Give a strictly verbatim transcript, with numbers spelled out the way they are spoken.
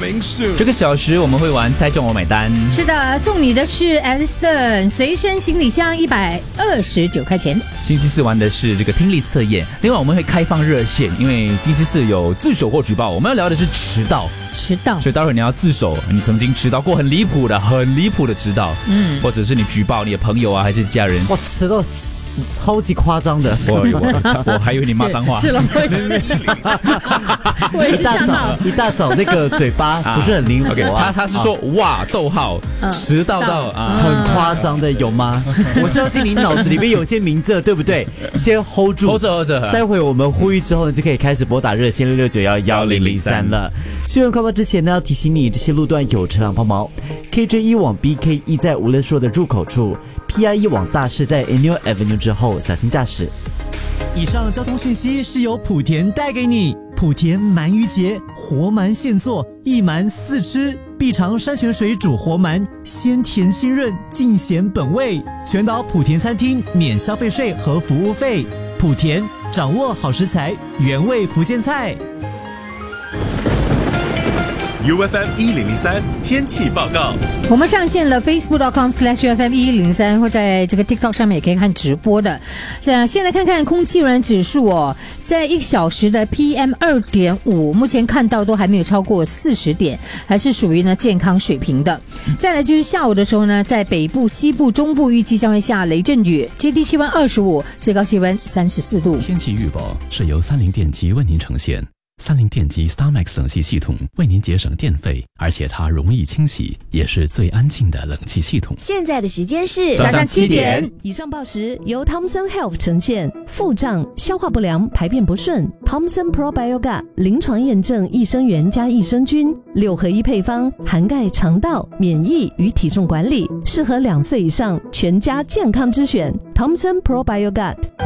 名数。 这个小时我们会玩猜中我买单。 是的，送你的是 Alison 随身行李箱一百二十九块钱。 星期四玩的是这个听力测验，另外我们会开放热线，因为星期四有自首或举报，我们要聊的是迟到。 迟到， 所以待会儿你要自首，你曾经迟到过很离谱的、很离谱的迟到，嗯，或者是你举报你的朋友啊，还是家人， 哇，迟到超级夸张的， 我我我还以为你骂脏话， 是了，我也是，我也是想到一大早那个嘴巴不是很灵活啊， 他他是说哇，逗号，迟到到啊， 很夸张的有吗？我相信你脑子里面有些名字，对不对？先 hold 住 ，hold 着 hold 着， 待会我们呼吁之后呢，就可以开始拨打热线六六九幺幺零零三了。新闻快报之前呢，要提醒你这些路段有车辆抛锚 ，K J 一往 B K 一在无乐说的入口处 ，P I 一往大市在 Annual Avenue 之后，小心驾驶。 以上交通讯息是由莆田带给你。莆田鳗鱼节，活鳗现做，一鳗四吃，必尝山泉水煮活鳗，鲜甜清润，尽显本味。全岛莆田餐厅免消费税和服务费。莆田掌握好食材，原味福建菜。 U F M 一零零三天气报告， 我们上线了 facebook dot com slash U F M 一零三，或在这个 TikTok 上面也可以看直播的。呃，先来看看空气污染指数哦，在一小时的 P M 二点五，目前看到都还没有超过四十点，还是属于呢健康水平的。再来就是下午的时候呢，在北部、西部、中部预计将会下雷阵雨，最低气温二十五，最高气温三十四度。 天气预报是由三菱电机为您呈现。三菱电机 StarMax 冷气系统为您节省电费，而且它容易清洗，也是最安静的冷气系统。 现在的时间是早上七点。 以上报时由 Thomson Health 呈现。腹胀、消化不良、排便不顺 ，Thomson Probiotic 临床验证益生元加益生菌六合一配方，涵盖肠道、免疫与体重管理，适合两岁以上全家健康之选。Thomson Probiotic。